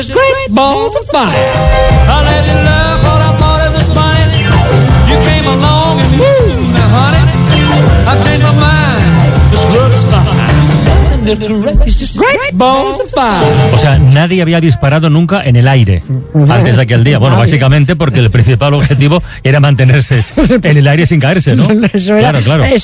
just great balls of fire. I let you love what I thought it was funny. You came along and moved me, honey. I've changed my mind. This love is fine. It's just great balls of fire. O sea, nadie había disparado nunca en el aire antes de aquel día. Bueno, básicamente porque el principal objetivo era mantenerse en el aire sin caerse, ¿no? Eso era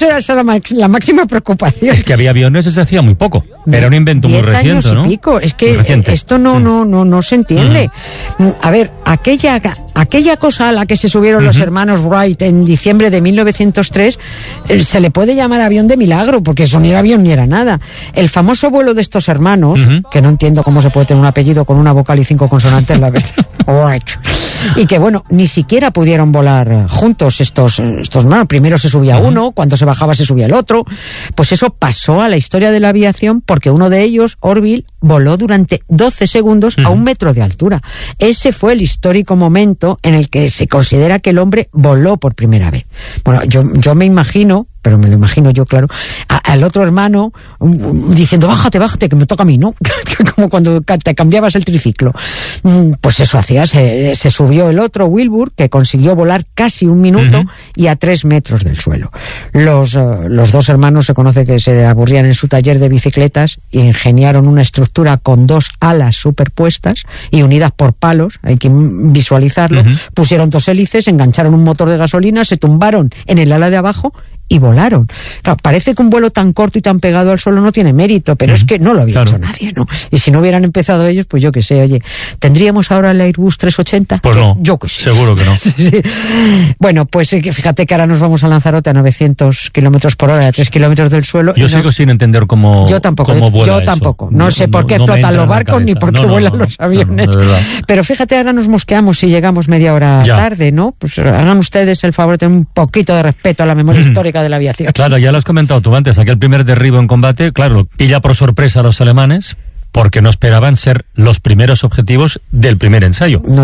la máxima preocupación. Es que había aviones desde hacía muy poco. Era un invento muy reciente, ¿no? Y pico. Es que esto no se entiende. A ver, aquella cosa a la que se subieron los hermanos Wright en diciembre de 1903 se le puede llamar avión de milagro, porque eso ni era avión ni era nada. El famoso vuelo de estos hermanos, que no entiendo cómo se puede tener un apellido con una vocal y 5 consonantes, la verdad. Wright. Y que bueno, ni siquiera pudieron volar juntos estos hermanos. Primero se subía uno, cuando se bajaba se subía el otro. Pues eso pasó a la historia de la aviación porque uno de ellos, Orville, voló durante 12 segundos a 1 metro de altura. Ese fue el histórico momento en el que se considera que el hombre voló por primera vez. Bueno, yo me imagino, pero me lo imagino yo, claro, al otro hermano diciendo, bájate, que me toca a mí, ¿no? Como cuando te cambiabas el triciclo. Pues eso hacía, se subió el otro, Wilbur, que consiguió volar casi 1 minuto y a 3 metros del suelo. Los dos hermanos se conoce que se aburrían en su taller de bicicletas e ingeniaron una estructura con 2 alas superpuestas y unidas por palos, hay que visualizarlo, pusieron 2 hélices, engancharon un motor de gasolina, se tumbaron en el ala de abajo y volaron. Claro, parece que un vuelo tan corto y tan pegado al suelo no tiene mérito, pero es que no lo había hecho nadie, ¿no? Y si no hubieran empezado ellos, pues yo qué sé, oye, ¿tendríamos ahora el Airbus 380? Pues no, yo que sé. Seguro que no. Sí. Bueno, pues fíjate que ahora nos vamos a Lanzarote a 900 kilómetros por hora, a 3 kilómetros del suelo. Yo sigo sin entender cómo vuela yo tampoco. No sé por qué flotan los barcos ni por qué vuelan los aviones. Pero fíjate, ahora nos mosqueamos si llegamos media hora tarde, ¿no? Pues hagan ustedes el favor de tener un poquito de respeto a la memoria histórica de la aviación. Claro, ya lo has comentado tú antes, aquel primer derribo en combate, claro, pilla por sorpresa a los alemanes, porque no esperaban ser los primeros objetivos del primer ensayo. No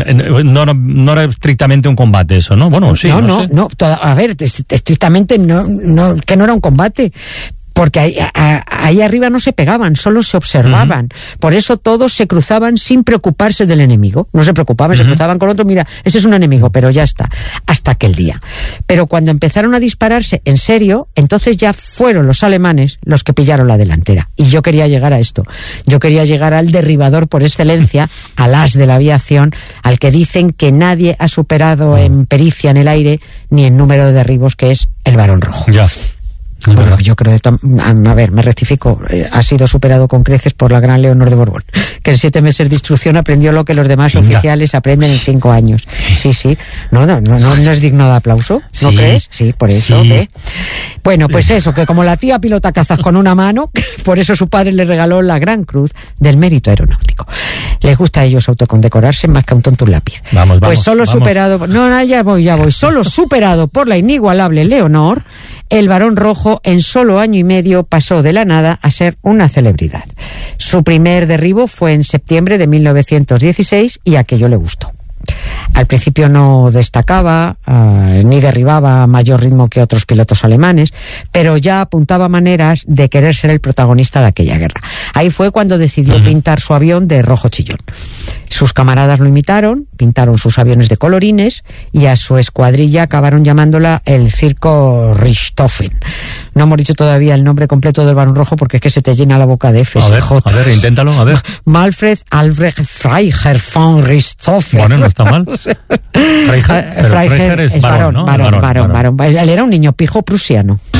era estrictamente un combate eso, ¿no? Bueno, sí. No. A ver, estrictamente que no era un combate. Porque ahí arriba no se pegaban, solo se observaban. Por eso todos se cruzaban sin preocuparse del enemigo. No se preocupaban, se cruzaban con otro, mira, ese es un enemigo, pero ya está. Hasta aquel día. Pero cuando empezaron a dispararse en serio, entonces ya fueron los alemanes los que pillaron la delantera. Y yo quería llegar a esto. Yo quería llegar al derribador por excelencia, al as de la aviación, al que dicen que nadie ha superado en pericia en el aire ni en número de derribos, que es el Barón Rojo. Ya. Bueno, yo creo a ver, me rectifico, ha sido superado con creces por la gran Leonor de Borbón, que en 7 meses de instrucción aprendió lo que los demás oficiales aprenden en 5 años. Sí. No es digno de aplauso, ¿no crees? Sí, por eso, ¿ve? Bueno, pues eso, que como la tía pilota cazas con una mano, por eso su padre le regaló la Gran Cruz del Mérito Aeronáutico. Les gusta a ellos autocondecorarse más que a un tonto un lápiz. Vamos. Superado, ya voy, solo superado por la inigualable Leonor, el Barón Rojo en solo año y medio pasó de la nada a ser una celebridad. Su primer derribo fue en septiembre de 1916 y aquello le gustó. Al principio no destacaba ni derribaba a mayor ritmo que otros pilotos alemanes, pero ya apuntaba maneras de querer ser el protagonista de aquella guerra. Ahí fue cuando decidió pintar su avión de rojo chillón. Sus camaradas lo imitaron, pintaron sus aviones de colorines y a su escuadrilla acabaron llamándola el Circo Richthofen. No hemos dicho todavía el nombre completo del Barón Rojo porque es que se te llena la boca de F. A ver, inténtalo, a ver. Manfred Albrecht Freiherr von Richthofen. Bueno, no está mal. Freiherr es varón, ¿no? Varón. Él era un niño pijo prusiano.